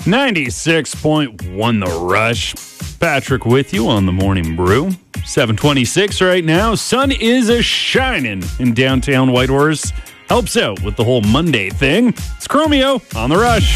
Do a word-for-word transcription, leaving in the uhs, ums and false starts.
ninety-six point one The Rush. Patrick with you on the Morning Brew. seven twenty-six right now. Sun is a shining in downtown Whitehorse. Helps out with the whole Monday thing. It's Chromeo on The Rush.